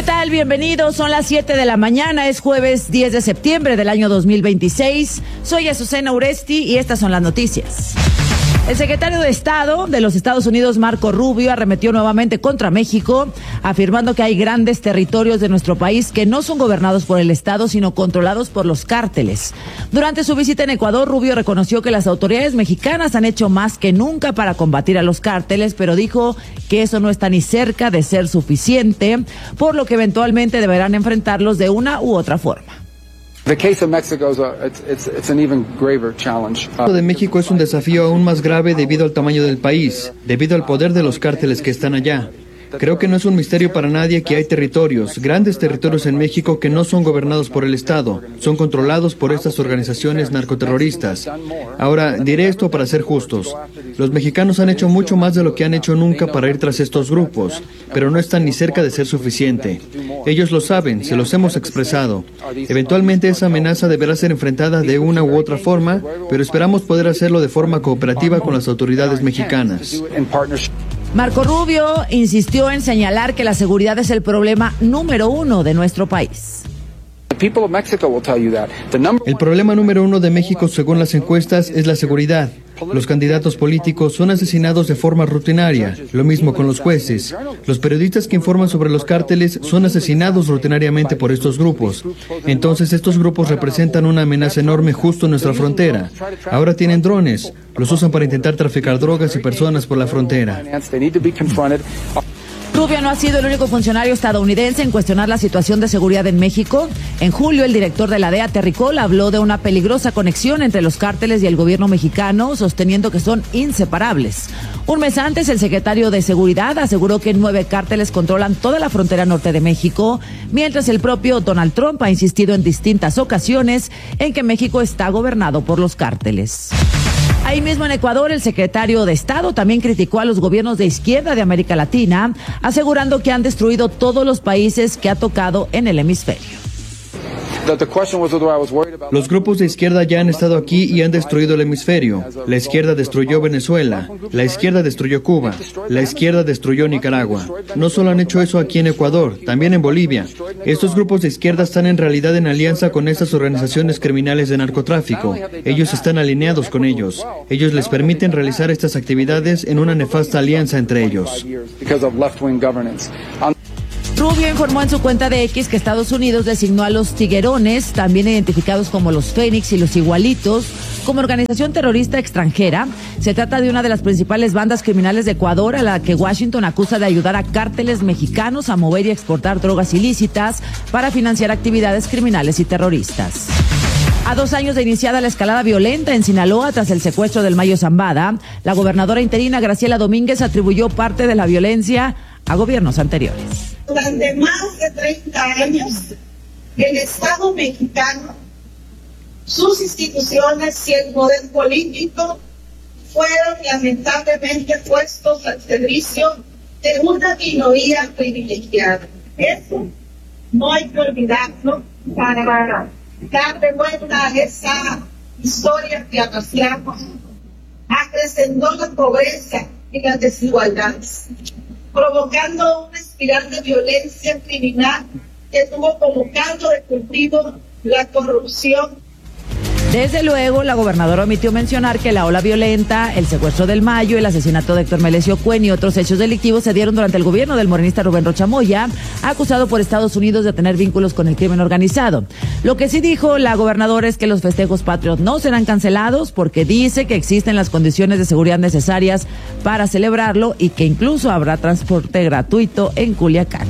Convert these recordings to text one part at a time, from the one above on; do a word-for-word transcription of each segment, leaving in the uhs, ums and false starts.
¿Qué tal? Bienvenidos. Son las siete de la mañana. Es jueves diez de septiembre del año dos mil veintiséis. Soy Azucena Uresti y estas son las noticias. El secretario de Estado de los Estados Unidos, Marco Rubio, arremetió nuevamente contra México, afirmando que hay grandes territorios de nuestro país que no son gobernados por el Estado, sino controlados por los cárteles. Durante su visita en Ecuador, Rubio reconoció que las autoridades mexicanas han hecho más que nunca para combatir a los cárteles, pero dijo que eso no está ni cerca de ser suficiente, por lo que eventualmente deberán enfrentarlos de una u otra forma. El caso de México es un desafío aún más grave debido al tamaño del país, debido al poder de los cárteles que están allá. Creo que no es un misterio para nadie que hay territorios, grandes territorios en México que no son gobernados por el Estado, son controlados por estas organizaciones narcoterroristas. Ahora, diré esto para ser justos. Los mexicanos han hecho mucho más de lo que han hecho nunca para ir tras estos grupos, pero no están ni cerca de ser suficiente. Ellos lo saben, se los hemos expresado. Eventualmente esa amenaza deberá ser enfrentada de una u otra forma, pero esperamos poder hacerlo de forma cooperativa con las autoridades mexicanas. Marco Rubio insistió en señalar que la seguridad es el problema número uno de nuestro país. El problema número uno de México, según las encuestas, es la seguridad. Los candidatos políticos son asesinados de forma rutinaria, lo mismo con los jueces. Los periodistas que informan sobre los cárteles son asesinados rutinariamente por estos grupos. Entonces estos grupos representan una amenaza enorme justo en nuestra frontera. Ahora tienen drones, los usan para intentar traficar drogas y personas por la frontera. Rubio no ha sido el único funcionario estadounidense en cuestionar la situación de seguridad en México. En julio, el director de la D E A, Terry Cole, habló de una peligrosa conexión entre los cárteles y el gobierno mexicano, sosteniendo que son inseparables. Un mes antes, el secretario de Seguridad aseguró que nueve cárteles controlan toda la frontera norte de México, mientras el propio Donald Trump ha insistido en distintas ocasiones en que México está gobernado por los cárteles. Ahí mismo en Ecuador, el secretario de Estado también criticó a los gobiernos de izquierda de América Latina, asegurando que han destruido todos los países que ha tocado en el hemisferio. Los grupos de izquierda ya han estado aquí y han destruido el hemisferio. La izquierda destruyó Venezuela, la izquierda destruyó Cuba, la izquierda destruyó Nicaragua. No solo han hecho eso aquí en Ecuador, también en Bolivia. Estos grupos de izquierda están en realidad en alianza con estas organizaciones criminales de narcotráfico. Ellos están alineados con ellos. Ellos les permiten realizar estas actividades en una nefasta alianza entre ellos. Rubio informó en su cuenta de X que Estados Unidos designó a los Tiguerones, también identificados como los Fénix y los Igualitos, como organización terrorista extranjera. Se trata de una de las principales bandas criminales de Ecuador, a la que Washington acusa de ayudar a cárteles mexicanos a mover y exportar drogas ilícitas para financiar actividades criminales y terroristas. A dos años de iniciada la escalada violenta en Sinaloa tras el secuestro del Mayo Zambada, la gobernadora interina Graciela Domínguez atribuyó parte de la violencia a gobiernos anteriores. Durante más de treinta años, el Estado mexicano, sus instituciones y el poder político fueron lamentablemente puestos al servicio de una minoría privilegiada. Eso no hay que olvidarlo para dar de vuelta a esa historia que arrastramos. Acrecentó la pobreza y las desigualdades, provocando una espiral de violencia criminal que tuvo como caldo de cultivo la corrupción. Desde luego, la gobernadora omitió mencionar que la ola violenta, el secuestro del Mayo, el asesinato de Héctor Melesio Cuen y otros hechos delictivos se dieron durante el gobierno del morenista Rubén Rocha Moya, acusado por Estados Unidos de tener vínculos con el crimen organizado. Lo que sí dijo la gobernadora es que los festejos patrios no serán cancelados porque dice que existen las condiciones de seguridad necesarias para celebrarlo y que incluso habrá transporte gratuito en Culiacán.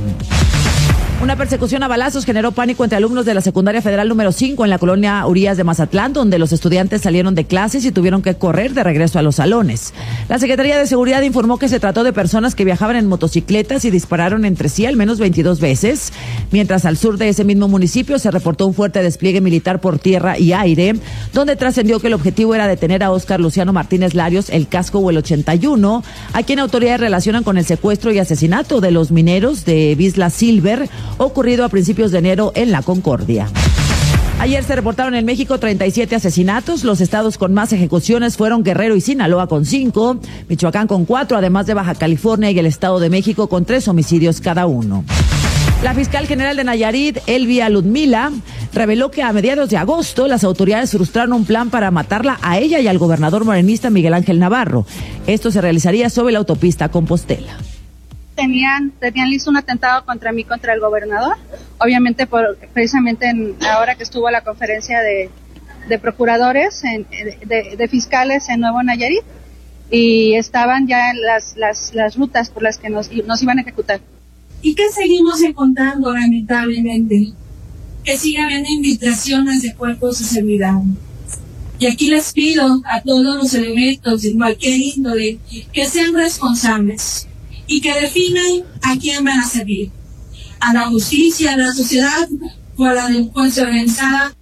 Una persecución a balazos generó pánico entre alumnos de la secundaria federal número cinco en la colonia Urias de Mazatlán, donde los estudiantes salieron de clases y tuvieron que correr de regreso a los salones. La Secretaría de Seguridad informó que se trató de personas que viajaban en motocicletas y dispararon entre sí al menos veintidós veces, mientras al sur de ese mismo municipio se reportó un fuerte despliegue militar por tierra y aire, donde trascendió que el objetivo era detener a Óscar Luciano Martínez Larios, el Casco o el ochenta y uno, a quien autoridades relacionan con el secuestro y asesinato de los mineros de Visla Silver, ocurrido a principios de enero en La Concordia. Ayer se reportaron en México treinta y siete asesinatos. Los estados con más ejecuciones fueron Guerrero y Sinaloa con cinco, Michoacán con cuatro, además de Baja California y el Estado de México con tres homicidios cada uno. La fiscal general de Nayarit, Elvia Ludmila, reveló que a mediados de agosto las autoridades frustraron un plan para matarla a ella y al gobernador morenista Miguel Ángel Navarro. Esto se realizaría sobre la autopista Compostela. Tenían, tenían listo un atentado contra mí, contra el gobernador, obviamente por, precisamente en, ahora que estuvo la conferencia de, de procuradores, en, de, de fiscales en Nuevo Nayarit, y estaban ya en las, las, las rutas por las que nos, nos iban a ejecutar. ¿Y qué seguimos encontrando, lamentablemente? Que siga habiendo infiltraciones de cuerpos de seguridad. Y aquí les pido a todos los elementos de cualquier índole que sean responsables y que definan a quién van a servir. A la justicia, a la sociedad o a la delincuencia organizada.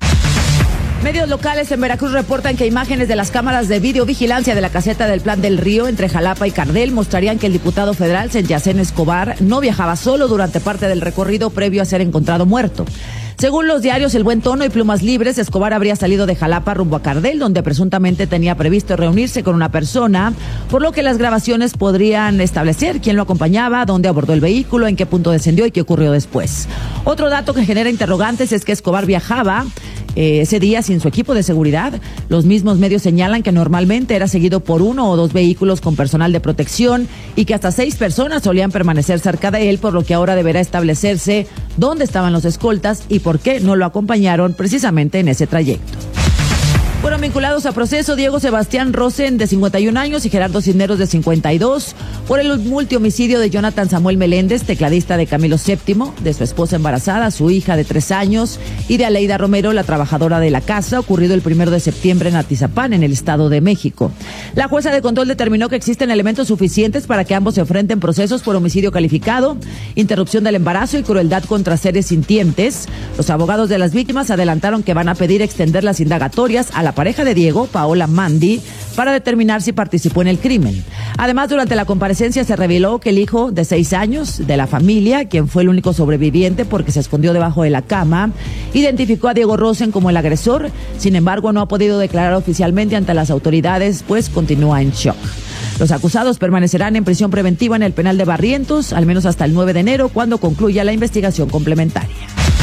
Medios locales en Veracruz reportan que imágenes de las cámaras de videovigilancia de la caseta del Plan del Río entre Jalapa y Cardel mostrarían que el diputado federal Senyacén Escobar no viajaba solo durante parte del recorrido previo a ser encontrado muerto. Según los diarios El Buen Tono y Plumas Libres, Escobar habría salido de Jalapa rumbo a Cardel, donde presuntamente tenía previsto reunirse con una persona, por lo que las grabaciones podrían establecer quién lo acompañaba, dónde abordó el vehículo, en qué punto descendió y qué ocurrió después. Otro dato que genera interrogantes es que Escobar viajaba Eh, ese día sin su equipo de seguridad. Los mismos medios señalan que normalmente era seguido por uno o dos vehículos con personal de protección y que hasta seis personas solían permanecer cerca de él, por lo que ahora deberá establecerse dónde estaban los escoltas y por qué no lo acompañaron precisamente en ese trayecto. Fueron vinculados a proceso Diego Sebastián Rosen, de cincuenta y un años, y Gerardo Cisneros, de cincuenta y dos, por el multihomicidio de Jonathan Samuel Meléndez, tecladista de Camilo séptimo, de su esposa embarazada, su hija de tres años, y de Aleida Romero, la trabajadora de la casa, ocurrido el primero de septiembre en Atizapán, en el Estado de México. La jueza de control determinó que existen elementos suficientes para que ambos se enfrenten procesos por homicidio calificado, interrupción del embarazo y crueldad contra seres sintientes. Los abogados de las víctimas adelantaron que van a pedir extender las indagatorias a la pareja de Diego, Paola Mandi, para determinar si participó en el crimen. Además, durante la comparecencia se reveló que el hijo de seis años de la familia, quien fue el único sobreviviente porque se escondió debajo de la cama, identificó a Diego Rosen como el agresor. Sin embargo, no ha podido declarar oficialmente ante las autoridades, pues continúa en shock. Los acusados permanecerán en prisión preventiva en el penal de Barrientos, al menos hasta el nueve de enero, cuando concluya la investigación complementaria.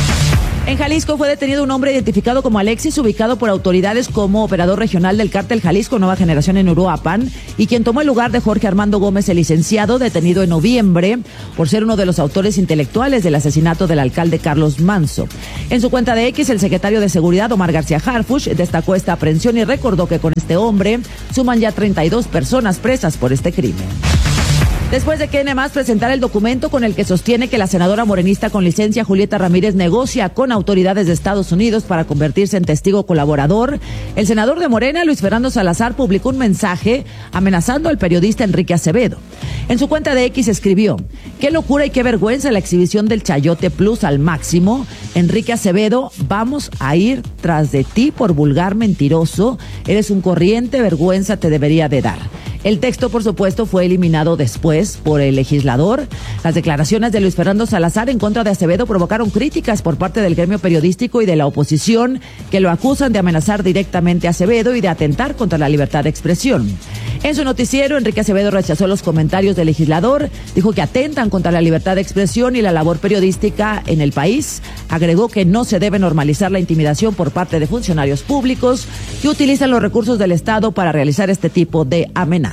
En Jalisco fue detenido un hombre identificado como Alexis, ubicado por autoridades como operador regional del cártel Jalisco Nueva Generación en Uruapan, y quien tomó el lugar de Jorge Armando Gómez, el licenciado, detenido en noviembre por ser uno de los autores intelectuales del asesinato del alcalde Carlos Manso. En su cuenta de X, el secretario de Seguridad, Omar García Harfuch, destacó esta aprehensión y recordó que con este hombre suman ya treinta y dos personas presas por este crimen. Después de que N más presentara el documento con el que sostiene que la senadora morenista con licencia Julieta Ramírez negocia con autoridades de Estados Unidos para convertirse en testigo colaborador, el senador de Morena, Luis Fernando Salazar, publicó un mensaje amenazando al periodista Enrique Acevedo. En su cuenta de X escribió: "Qué locura y qué vergüenza la exhibición del Chayote Plus al máximo. Enrique Acevedo, vamos a ir tras de ti por vulgar mentiroso. Eres un corriente, vergüenza te debería de dar". El texto, por supuesto, fue eliminado después por el legislador. Las declaraciones de Luis Fernando Salazar en contra de Acevedo provocaron críticas por parte del gremio periodístico y de la oposición, que lo acusan de amenazar directamente a Acevedo y de atentar contra la libertad de expresión. En su noticiero, Enrique Acevedo rechazó los comentarios del legislador, dijo que atentan contra la libertad de expresión y la labor periodística en el país. Agregó que no se debe normalizar la intimidación por parte de funcionarios públicos que utilizan los recursos del Estado para realizar este tipo de amenazas.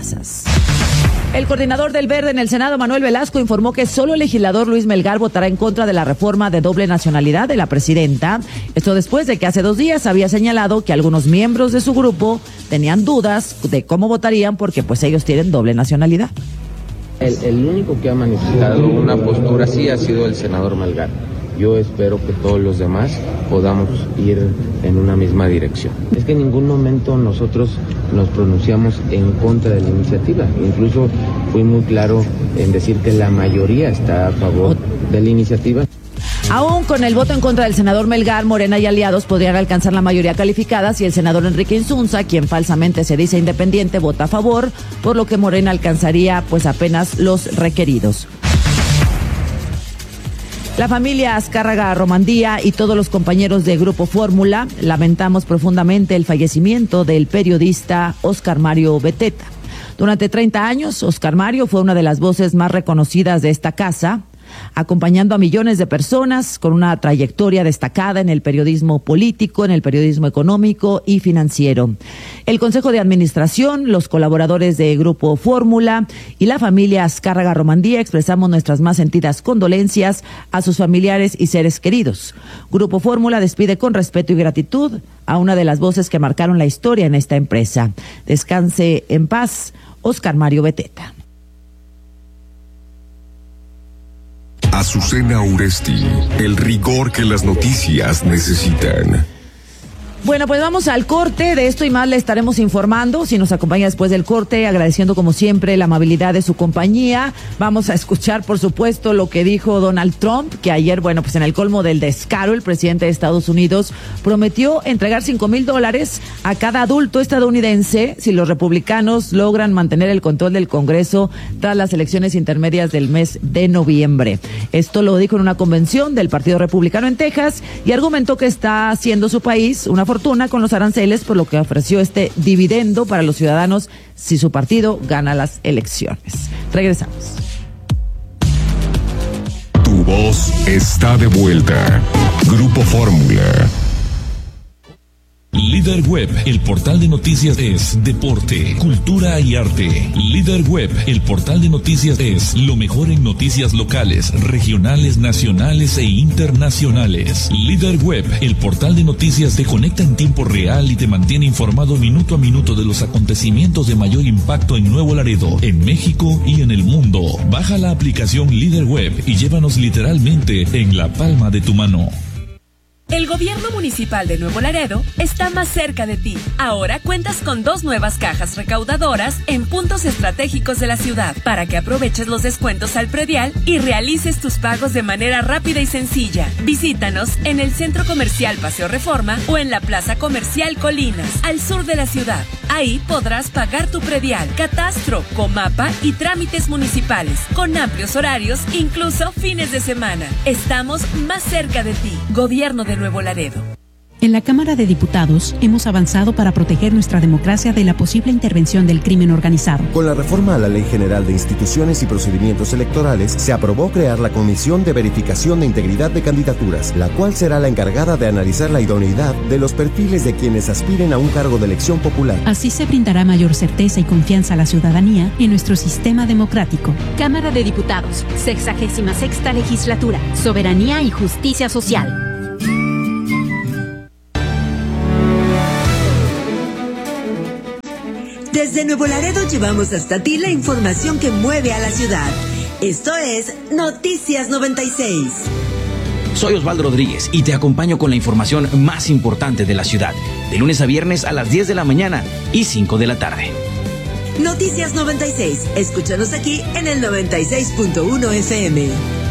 El coordinador del Verde en el Senado, Manuel Velasco, informó que solo el legislador Luis Melgar votará en contra de la reforma de doble nacionalidad de la presidenta. Esto después de que hace dos días había señalado que algunos miembros de su grupo tenían dudas de cómo votarían porque pues ellos tienen doble nacionalidad. El, el único que ha manifestado una postura así ha sido el senador Melgar. Yo espero que todos los demás podamos ir en una misma dirección. Es que en ningún momento nosotros nos pronunciamos en contra de la iniciativa. Incluso fui muy claro en decir que la mayoría está a favor de la iniciativa. Aún con el voto en contra del senador Melgar, Morena y aliados podrían alcanzar la mayoría calificada si el senador Enrique Insunza, quien falsamente se dice independiente, vota a favor, por lo que Morena alcanzaría pues apenas los requeridos. La familia Azcárraga Romandía y todos los compañeros de Grupo Fórmula lamentamos profundamente el fallecimiento del periodista Óscar Mario Beteta. Durante treinta años, Óscar Mario fue una de las voces más reconocidas de esta casa. acompañando a millones de personas con una trayectoria destacada en el periodismo político, en el periodismo económico y financiero. El Consejo de Administración, los colaboradores de Grupo Fórmula y la familia Azcárraga Romandía expresamos nuestras más sentidas condolencias a sus familiares y seres queridos. Grupo Fórmula despide con respeto y gratitud a una de las voces que marcaron la historia en esta empresa. Descanse en paz, Oscar Mario Beteta. Azucena Uresti, el rigor que las noticias necesitan. Bueno, pues vamos al corte. De esto y más le estaremos informando. Si nos acompaña después del corte, agradeciendo como siempre la amabilidad de su compañía. Vamos a escuchar, por supuesto, lo que dijo Donald Trump, que ayer, bueno, pues en el colmo del descaro, el presidente de Estados Unidos prometió entregar cinco mil dólares a cada adulto estadounidense si los republicanos logran mantener el control del Congreso tras las elecciones intermedias del mes de noviembre. Esto lo dijo en una convención del Partido Republicano en Texas y argumentó que está haciendo su país una fortuna con los aranceles, por lo que ofreció este dividendo para los ciudadanos si su partido gana las elecciones. Regresamos. Tu voz está de vuelta. Grupo Fórmula. Líder Web, el portal de noticias es deporte, cultura y arte. Líder Web, el portal de noticias es lo mejor en noticias locales, regionales, nacionales e internacionales. Líder Web, el portal de noticias te conecta en tiempo real y te mantiene informado minuto a minuto de los acontecimientos de mayor impacto en Nuevo Laredo, en México y en el mundo. Baja la aplicación Líder Web y llévanos literalmente en la palma de tu mano. El gobierno municipal de Nuevo Laredo está más cerca de ti. Ahora cuentas con dos nuevas cajas recaudadoras en puntos estratégicos de la ciudad para que aproveches los descuentos al predial y realices tus pagos de manera rápida y sencilla. Visítanos en el Centro Comercial Paseo Reforma o en la Plaza Comercial Colinas, al sur de la ciudad. Ahí podrás pagar tu predial, catastro, comapa y trámites municipales, con amplios horarios, incluso fines de semana. Estamos más cerca de ti. Gobierno de Nuevo Laredo. En la Cámara de Diputados hemos avanzado para proteger nuestra democracia de la posible intervención del crimen organizado. Con la reforma a la Ley General de Instituciones y Procedimientos Electorales, se aprobó crear la Comisión de Verificación de Integridad de Candidaturas, la cual será la encargada de analizar la idoneidad de los perfiles de quienes aspiren a un cargo de elección popular. Así se brindará mayor certeza y confianza a la ciudadanía en nuestro sistema democrático. Cámara de Diputados, sexagésima sexta legislatura, Soberanía y Justicia Social. Desde Nuevo Laredo llevamos hasta ti la información que mueve a la ciudad. Esto es Noticias noventa y seis. Soy Osvaldo Rodríguez y te acompaño con la información más importante de la ciudad, de lunes a viernes a las diez de la mañana y cinco de la tarde. Noticias noventa y seis. Escúchanos aquí en el noventa y seis punto uno F M.